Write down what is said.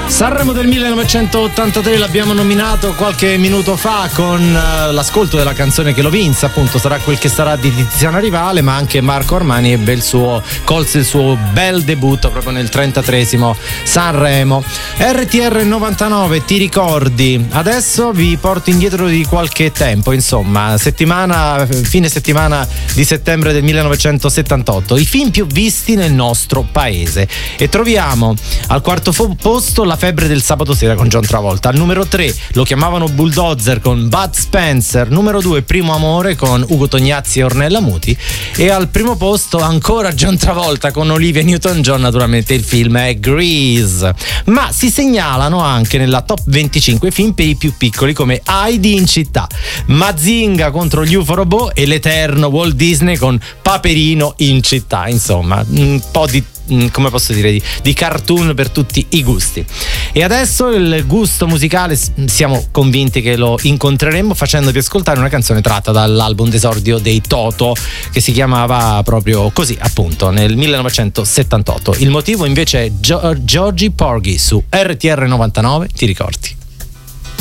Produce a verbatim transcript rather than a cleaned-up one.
Sanremo del millenovecentottantatré l'abbiamo nominato qualche minuto fa con uh, l'ascolto della canzone che lo vinse, appunto Sarà quel che sarà di Tiziana Rivale, ma anche Marco Armani ebbe il suo, colse il suo bel debutto proprio nel trentatreesimo Sanremo. R T R novantanove, ti ricordi? Adesso vi porto indietro di qualche tempo, insomma, settimana, fine settimana di settembre del millenovecentosettantotto, i film più visti nel nostro paese, e troviamo al quarto fo- posto La febbre del sabato sera con John Travolta, al numero tre Lo chiamavano Bulldozer con Bud Spencer, numero due Primo amore con Ugo Tognazzi e Ornella Muti, e al primo posto ancora John Travolta con Olivia Newton-John, naturalmente il film è Grease. Ma si segnalano anche nella top venticinque film per i più piccoli come Heidi in città, Mazinga contro gli U F O Robot e l'eterno Walt Disney con Paperino in città, insomma un po' di, come posso dire, di, di cartoon per tutti i gusti. E adesso il gusto musicale siamo convinti che lo incontreremo facendovi ascoltare una canzone tratta dall'album d'esordio dei Toto, che si chiamava proprio così, appunto, nel millenovecentosettantotto. Il motivo invece è Gio- Georgie Porgy su R T R novantanove, ti ricordi?